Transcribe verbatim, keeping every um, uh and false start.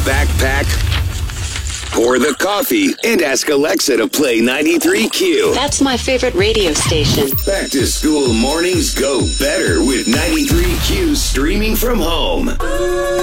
backpack, pour the coffee, and ask Alexa to play ninety-three Q. That's my favorite radio station. Back to school mornings go better with ninety-three Q streaming from home.